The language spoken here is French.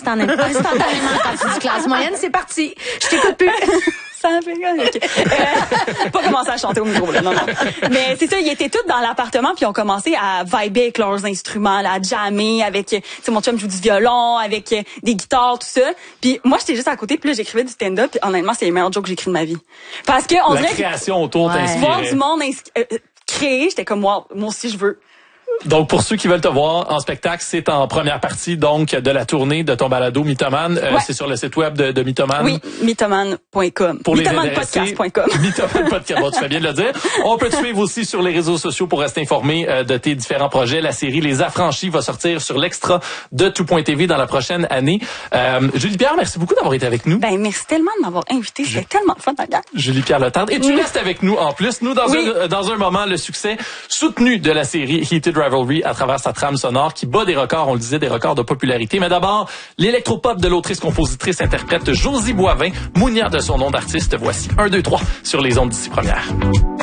instantanément quand tu dis classe moyenne, c'est parti. Je t'écoute plus. Ça fait okay. Pas commencer à chanter au micro, là, non. Mais c'est ça, ils étaient tous dans l'appartement, puis ils ont commencé à vibrer avec leurs instruments, là, à jammer avec, tu sais, mon chum joue du violon, avec des guitares, tout ça. Puis moi, j'étais juste à côté, puis là, j'écrivais du stand-up, puis honnêtement, c'est les meilleurs jokes que j'ai écrits de ma vie. Parce que, on dirait la création autour t'inspirait. Voir du monde créer, j'étais comme, wow, moi aussi, je veux. Donc, pour ceux qui veulent te voir en spectacle, c'est en première partie, donc, de la tournée de ton balado Mythomane. Ouais. C'est sur le site web de Mythomane. Oui, mythomane.com. Pour mythomanepodcast.com. Mythomane Podcast. Bon, tu fais bien de le dire. On peut te suivre aussi sur les réseaux sociaux pour rester informé de tes différents projets. La série Les Affranchis va sortir sur l'extra de Tout.tv dans la prochaine année. Julie-Pierre, merci beaucoup d'avoir été avec nous. Ben, merci tellement de m'avoir invité. C'était tellement fun, ta gang. Julie-Pierre Letendre. Et tu restes avec nous en plus. Nous, dans un moment, le succès soutenu de la série Heated Rivalry à travers sa trame sonore qui bat des records, on le disait, des records de popularité. Mais d'abord, l'électropop de l'autrice, compositrice, interprète Josie Boivin, Mounia de son nom d'artiste. Voici 1, 2, 3 sur les ondes d'ici première.